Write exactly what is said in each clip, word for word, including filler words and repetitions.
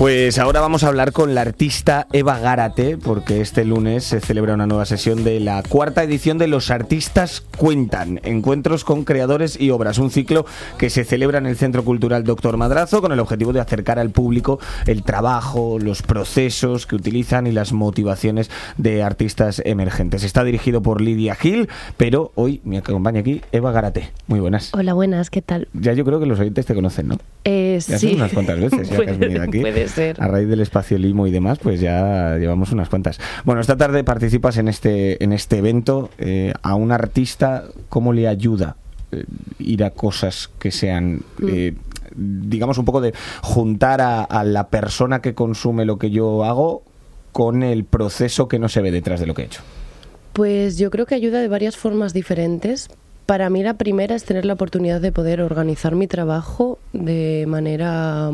Pues ahora vamos a hablar con la artista Eva Gárate, porque este lunes se celebra una nueva sesión de la cuarta edición de Los Artistas Cuentan, encuentros con creadores y obras, un ciclo que se celebra en el Centro Cultural Doctor Madrazo con el objetivo de acercar al público el trabajo, los procesos que utilizan y las motivaciones de artistas emergentes. Está dirigido por Lidia Gil, pero hoy me acompaña aquí Eva Gárate. Muy buenas. Hola, buenas, ¿qué tal? Ya yo creo que los oyentes te conocen, ¿no? Eh, ya sí. son unas cuantas veces ya que has venido aquí. Puede ser. A raíz del espacio Limo y demás, pues ya llevamos unas cuantas. Bueno, esta tarde participas en este en este evento. Eh, a un artista, ¿cómo le ayuda eh, ir a cosas que sean, eh, digamos, un poco de juntar a, a la persona que consume lo que yo hago con el proceso que no se ve detrás de lo que he hecho? Pues yo creo que ayuda de varias formas diferentes. Para mí la primera es tener la oportunidad de poder organizar mi trabajo de manera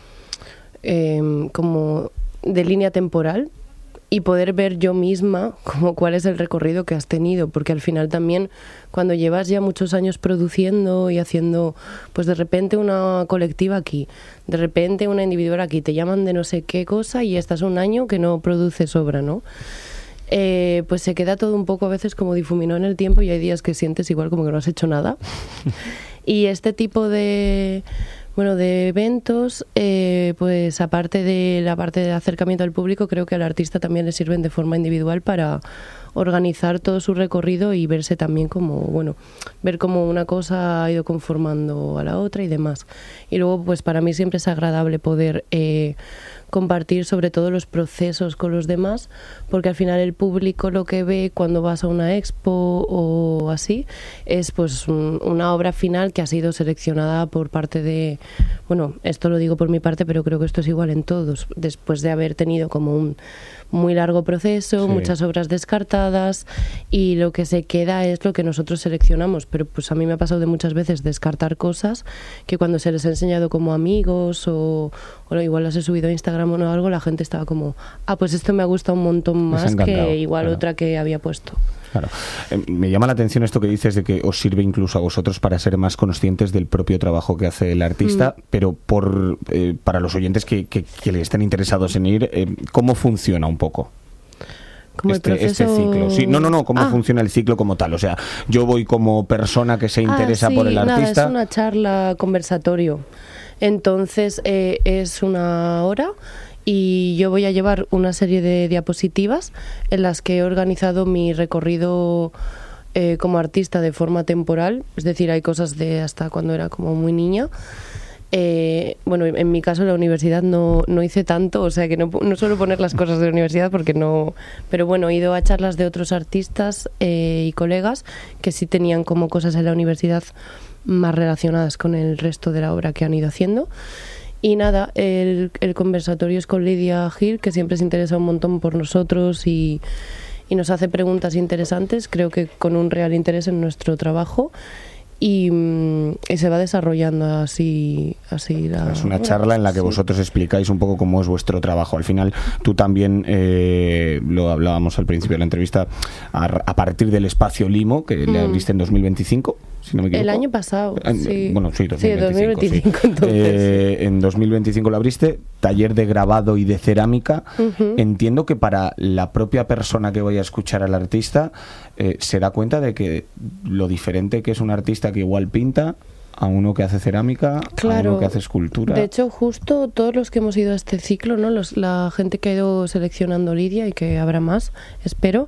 eh, como de línea temporal y poder ver yo misma como cuál es el recorrido que has tenido, porque al final también cuando llevas ya muchos años produciendo y haciendo, pues de repente una colectiva aquí, de repente una individual aquí, te llaman de no sé qué cosa y estás un año que no produces obra, ¿no? Eh, pues se queda todo un poco a veces como difuminado en el tiempo y hay días que sientes igual como que no has hecho nada. Y este tipo de, bueno, de eventos, eh, pues aparte de la parte de acercamiento al público, creo que al artista también le sirven de forma individual para organizar todo su recorrido y verse también como, bueno, ver cómo una cosa ha ido conformando a la otra y demás. Y luego, pues para mí siempre es agradable poder eh, compartir sobre todo los procesos con los demás, porque al final el público lo que ve cuando vas a una expo o así es pues un, una obra final que ha sido seleccionada por parte de, bueno, esto lo digo por mi parte, pero creo que esto es igual en todos, después de haber tenido como un muy largo proceso, sí, muchas obras descartadas y lo que se queda es lo que nosotros seleccionamos, pero pues a mí me ha pasado de muchas veces descartar cosas que cuando se les ha enseñado como amigos o, o igual las he subido a Instagram o algo, la gente estaba como, ah, pues esto me ha gustado un montón más que igual claro. Otra que había puesto. Claro. Eh, me llama la atención esto que dices de que os sirve incluso a vosotros para ser más conscientes del propio trabajo que hace el artista, mm. pero por eh, para los oyentes que, que, que le estén interesados en ir, eh, ¿cómo funciona un poco? Como este, el proceso... este ciclo. Sí, no, no, no, ¿cómo ah. funciona el ciclo como tal? O sea, yo voy como persona que se interesa ah, sí, por el nada, artista. Es una charla, conversatorio. Entonces, eh, es una hora y yo voy a llevar una serie de diapositivas en las que he organizado mi recorrido eh, como artista de forma temporal, es decir, hay cosas de hasta cuando era como muy niña. Eh, bueno, en mi caso en la universidad no, no hice tanto, o sea que no, no suelo poner las cosas de la universidad porque no, pero bueno, he ido a charlas de otros artistas eh, y colegas que sí tenían como cosas en la universidad más relacionadas con el resto de la obra que han ido haciendo. Y nada, el, el conversatorio es con Lidia Gil, que siempre se interesa un montón por nosotros y, y nos hace preguntas interesantes, creo que con un real interés en nuestro trabajo. Y, y se va desarrollando así, así la... Es una charla en la que sí. Vosotros explicáis un poco cómo es vuestro trabajo. Al final, tú también, eh, lo hablábamos al principio de la entrevista, a, a partir del espacio Limo, que mm. le abriste en dos mil veinticinco, si no me equivoco. El año pasado, sí. Bueno, sí, dos mil veinticinco. Sí, dos mil veinticinco sí. entonces. Eh, en dos mil veinticinco lo abriste, taller de grabado y de cerámica. Uh-huh. Entiendo que para la propia persona que vaya a escuchar al artista eh, se da cuenta de que lo diferente que es un artista que igual pinta a uno que hace cerámica, claro, a uno que hace escultura. De hecho, justo todos los que hemos ido a este ciclo, ¿no? Los, la gente que ha ido seleccionando Lidia y que habrá más, espero,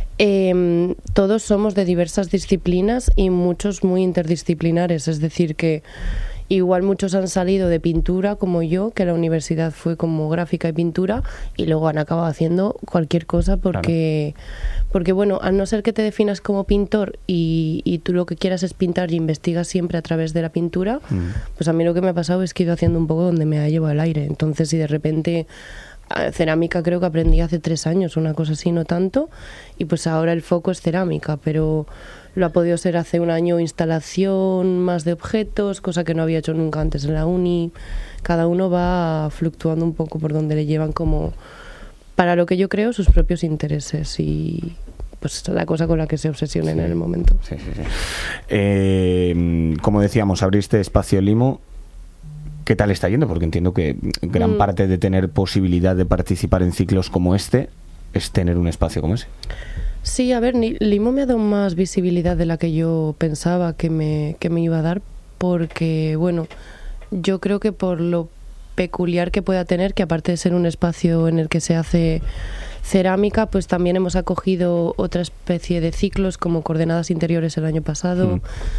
eh, todos somos de diversas disciplinas y muchos muy interdisciplinares, es decir que igual muchos han salido de pintura como yo, que la universidad fue como gráfica y pintura, y luego han acabado haciendo cualquier cosa porque, claro. porque bueno, a no ser que te definas como pintor y, y tú lo que quieras es pintar y investigas siempre a través de la pintura, mm. pues a mí lo que me ha pasado es que he ido haciendo un poco donde me ha llevado el aire. Entonces, si de repente... cerámica creo que aprendí hace tres años, una cosa así, no tanto, y pues ahora el foco es cerámica, pero lo ha podido ser hace un año instalación más de objetos, cosa que no había hecho nunca antes en la uni. Cada uno va fluctuando un poco por donde le llevan como, para lo que yo creo, sus propios intereses y pues la cosa con la que se obsesionen sí. en el momento. Sí, sí, sí. Eh, como decíamos, abriste Espacio Limo. ¿Qué tal está yendo? Porque entiendo que gran mm. parte de tener posibilidad de participar en ciclos como este es tener un espacio como ese. Sí, a ver, Limo me ha dado más visibilidad de la que yo pensaba que me, que me iba a dar, porque, bueno, yo creo que por lo peculiar que pueda tener, que aparte de ser un espacio en el que se hace cerámica, pues también hemos acogido otra especie de ciclos como Coordenadas Interiores el año pasado, mm.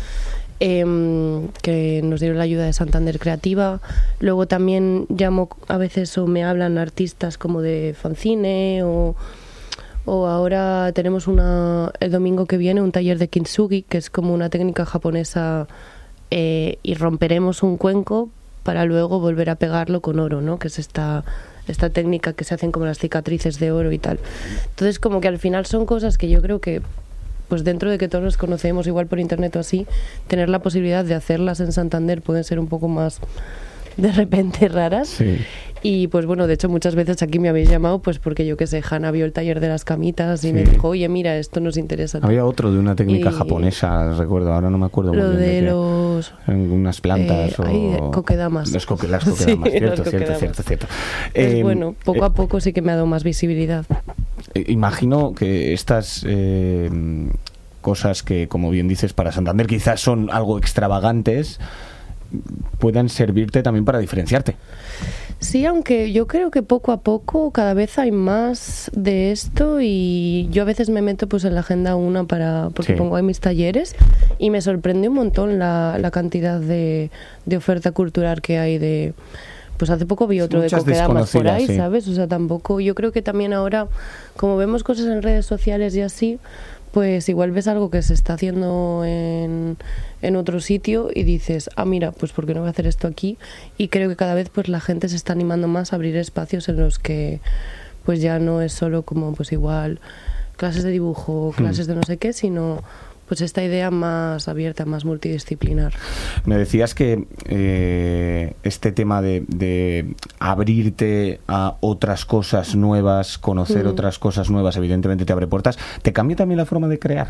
eh, que nos dieron la ayuda de Santander Creativa. Luego también llamo a veces o me hablan artistas como de fanzine o... O ahora tenemos una el domingo que viene un taller de kintsugi, que es como una técnica japonesa, eh, y romperemos un cuenco para luego volver a pegarlo con oro, ¿no? Que es esta, esta técnica que se hacen como las cicatrices de oro y tal. Entonces, como que al final son cosas que yo creo que, pues dentro de que todos los conocemos igual por internet o así, tener la posibilidad de hacerlas en Santander pueden ser un poco más de repente raras. Sí. Y pues bueno, de hecho muchas veces aquí me habéis llamado pues porque yo que sé, Hanna vio el taller de las camitas y sí. me dijo, oye, mira, esto nos interesa. Había otro de una técnica y japonesa, recuerdo, ahora no me acuerdo lo muy bien. Lo de, de los... unas plantas eh, o... Ay, coquedamas. Los coque, las coquedamas, sí, cierto, cierto, cierto, cierto. Pues eh, bueno, poco eh, a poco sí que me ha dado más visibilidad. Eh, imagino que estas... Eh, cosas que, como bien dices, para Santander quizás son algo extravagantes, puedan servirte también para diferenciarte. Sí, aunque yo creo que poco a poco cada vez hay más de esto y yo a veces me meto pues en la agenda una para porque sí. pongo ahí mis talleres y me sorprende un montón la, la cantidad de, de oferta cultural que hay de... Pues hace poco vi otro Muchas de Coquedamas por ahí, sí. ¿sabes? O sea, tampoco... Yo creo que también ahora, como vemos cosas en redes sociales y así, pues igual ves algo que se está haciendo en, en otro sitio y dices, ah, mira, pues ¿por qué no voy a hacer esto aquí? Y creo que cada vez pues la gente se está animando más a abrir espacios en los que pues ya no es solo como pues igual clases de dibujo, clases de no sé qué, sino pues esta idea más abierta, más multidisciplinar. Me decías que eh, este tema de, de abrirte a otras cosas nuevas, conocer mm. otras cosas nuevas, evidentemente te abre puertas. ¿Te cambia también la forma de crear?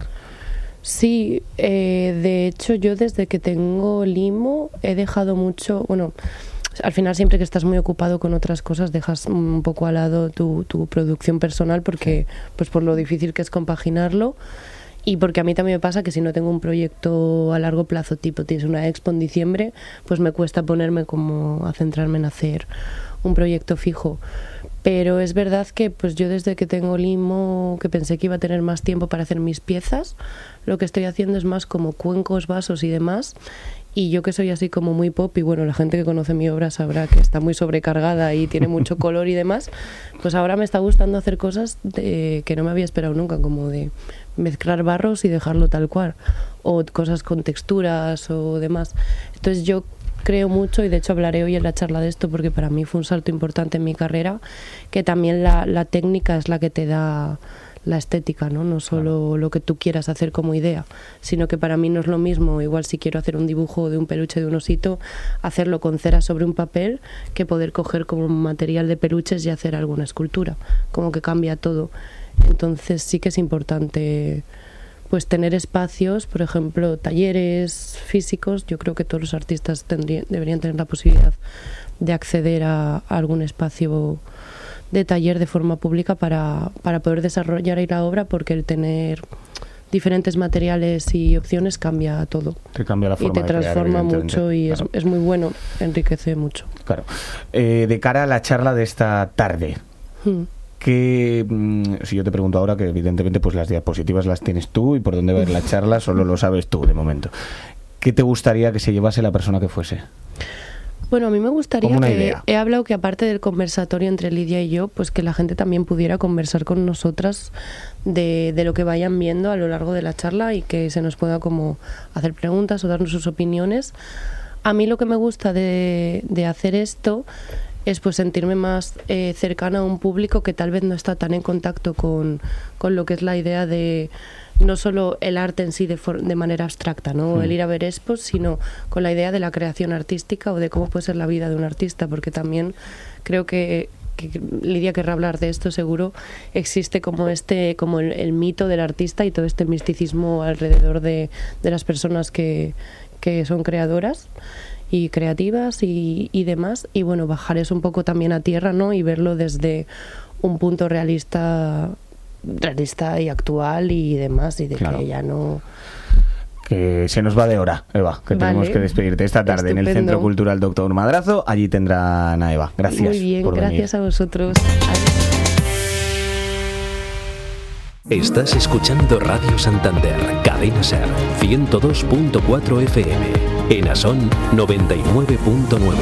Sí, eh, de hecho yo desde que tengo Limo he dejado mucho, bueno, al final siempre que estás muy ocupado con otras cosas dejas un poco al lado tu, tu producción personal porque sí. pues por lo difícil que es compaginarlo. Y porque a mí también me pasa que si no tengo un proyecto a largo plazo, tipo tienes una expo en diciembre, pues me cuesta ponerme como a centrarme en hacer un proyecto fijo. Pero es verdad que pues yo desde que tengo Limo, que pensé que iba a tener más tiempo para hacer mis piezas, lo que estoy haciendo es más como cuencos, vasos y demás. Y yo que soy así como muy pop, y bueno, la gente que conoce mi obra sabrá que está muy sobrecargada y tiene mucho color y demás, pues ahora me está gustando hacer cosas de, que no me había esperado nunca, como de mezclar barros y dejarlo tal cual, o cosas con texturas o demás. Entonces yo creo mucho, y de hecho hablaré hoy en la charla de esto porque para mí fue un salto importante en mi carrera, que también la, la técnica es la que te da la estética, ¿no? No solo claro. lo que tú quieras hacer como idea, sino que para mí no es lo mismo, igual si quiero hacer un dibujo de un peluche de un osito, hacerlo con cera sobre un papel, que poder coger como material de peluches y hacer alguna escultura, como que cambia todo. Entonces sí que es importante pues tener espacios, por ejemplo, talleres físicos. Yo creo que todos los artistas tendrían, deberían tener la posibilidad de acceder a, a algún espacio de taller de forma pública para, para poder desarrollar ahí la obra, porque el tener diferentes materiales y opciones cambia todo. Te cambia la forma y te de transforma crear, mucho y claro. es, es muy bueno, enriquece mucho. Claro. Eh, de cara a la charla de esta tarde, hmm. que si yo te pregunto ahora, que evidentemente pues las diapositivas las tienes tú y por dónde va a ir la charla solo lo sabes tú de momento, ¿qué te gustaría que se llevase la persona que fuese? Bueno, a mí me gustaría que idea. he hablado que aparte del conversatorio entre Lidia y yo, pues que la gente también pudiera conversar con nosotras de, de lo que vayan viendo a lo largo de la charla y que se nos pueda como hacer preguntas o darnos sus opiniones. A mí lo que me gusta de, de hacer esto es pues sentirme más eh, cercana a un público que tal vez no está tan en contacto con, con lo que es la idea de no solo el arte en sí de, for- de manera abstracta, ¿no? el ir a ver expos, sino con la idea de la creación artística o de cómo puede ser la vida de un artista, porque también creo que, que Lidia querrá hablar de esto seguro, existe como este como el, el mito del artista y todo este misticismo alrededor de, de las personas que, que son creadoras. y creativas y, y demás. Y bueno, bajar eso un poco también a tierra, ¿no? Y verlo desde un punto realista, realista y actual y demás, y de claro. que ya no... Que se nos va de hora, Eva, que vale. tenemos que despedirte esta tarde Estupendo. En el Centro Cultural Doctor Madrazo. Allí tendrán a Eva. Gracias. Muy bien, por gracias venir. A vosotros. Estás escuchando Radio Santander, Cadena Ser, ciento dos punto cuatro F M, en Asón noventa y nueve punto nueve.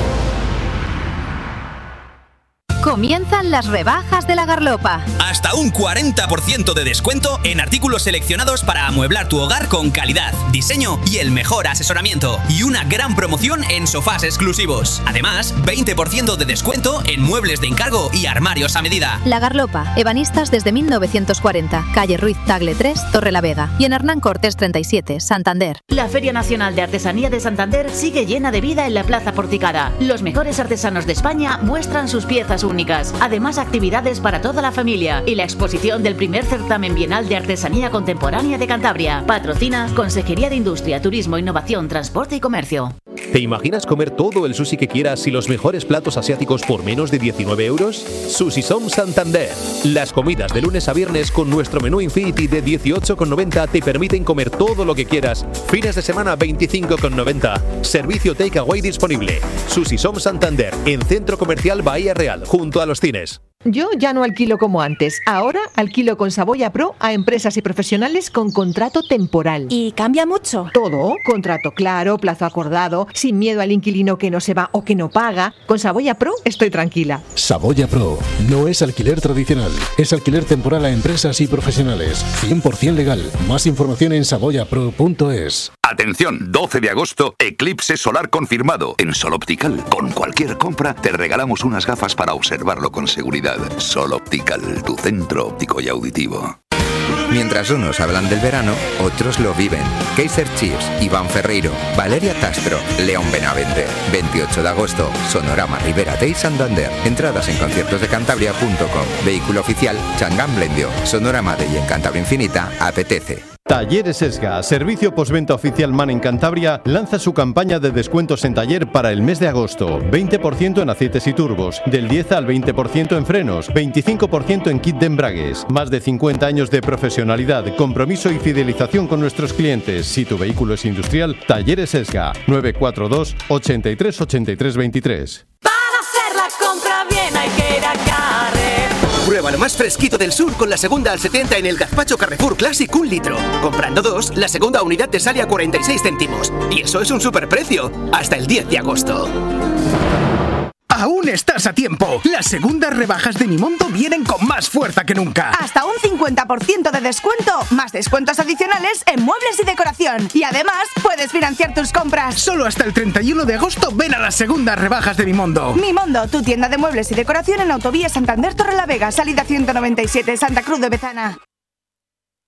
Comienzan las rebajas de la Garlopa. Hasta un cuarenta por ciento de descuento en artículos seleccionados para amueblar tu hogar con calidad, diseño y el mejor asesoramiento. Y una gran promoción en sofás exclusivos. Además, veinte por ciento de descuento en muebles de encargo y armarios a medida. La Garlopa, ebanistas desde mil novecientos cuarenta, calle Ruiz Tagle tres, Torrelavega. Y en Hernán Cortés treinta y siete, Santander. La Feria Nacional de Artesanía de Santander sigue llena de vida en la Plaza Porticada. Los mejores artesanos de España muestran sus piezas únicas. Además, actividades para toda la familia y la exposición del primer certamen bienal de artesanía contemporánea de Cantabria. Patrocina Consejería de Industria, Turismo, Innovación, Transporte y Comercio. ¿Te imaginas comer todo el sushi que quieras y los mejores platos asiáticos por menos de diecinueve euros? Sushi Som Santander. Las comidas de lunes a viernes con nuestro menú Infinity de dieciocho con noventa te permiten comer todo lo que quieras. Fines de semana veinticinco con noventa. Servicio takeaway disponible. Sushi Som Santander, en Centro Comercial Bahía Real, junto a los cines. Yo ya no alquilo como antes. Ahora alquilo con Saboya Pro a empresas y profesionales con contrato temporal. ¿Y cambia mucho? Todo. Contrato claro, plazo acordado, sin miedo al inquilino que no se va o que no paga. Con Saboya Pro estoy tranquila. Saboya Pro no es alquiler tradicional. Es alquiler temporal a empresas y profesionales. cien por ciento legal. Más información en saboya pro punto es. Atención, doce de agosto, eclipse solar confirmado. En Sol Optical, con cualquier compra, te regalamos unas gafas para observarlo con seguridad. Sol Optical, tu centro óptico y auditivo. Mientras unos hablan del verano, otros lo viven. Kaiser Chiefs, Iván Ferreiro, Valeria Castro, León Benavente. veintiocho de agosto, Sonorama Ribera Day Santander. Entradas en conciertos de cantabria punto com. Vehículo oficial, Changán Blendio. Sonorama Day en Cantabria Infinita, apetece. Talleres Esga, servicio postventa oficial MAN en Cantabria, lanza su campaña de descuentos en taller para el mes de agosto. veinte por ciento en aceites y turbos, del diez al veinte por ciento en frenos, veinticinco por ciento en kit de embragues. Más de cincuenta años de profesionalidad, compromiso y fidelización con nuestros clientes. Si tu vehículo es industrial, Talleres Esga, nueve cuatro dos, ochenta y tres, ochenta y tres, veintitrés. Para hacer la compra bien hay que ir a Carrefour. Prueba lo más fresquito del sur con la segunda al setenta en el gazpacho Carrefour Classic un litro. Comprando dos, la segunda unidad te sale a cuarenta y seis céntimos. Y eso es un superprecio. Hasta el diez de agosto. Aún estás a tiempo. Las segundas rebajas de Mimondo vienen con más fuerza que nunca. Hasta un cincuenta por ciento de descuento, más descuentos adicionales en muebles y decoración. Y además, puedes financiar tus compras. Solo hasta el treinta y uno de agosto ven a las segundas rebajas de Mimondo. Mimondo, tu tienda de muebles y decoración en Autovía Santander Torrelavega, salida ciento noventa y siete, Santa Cruz de Bezana.